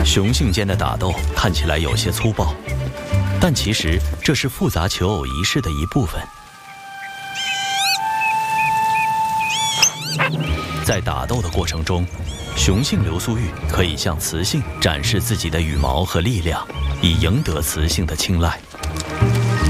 雄性间的打斗看起来有些粗暴，但其实这是复杂求偶仪式的一部分。在打斗的过程中，雄性流苏玉可以向雌性展示自己的羽毛和力量，以赢得雌性的青睐。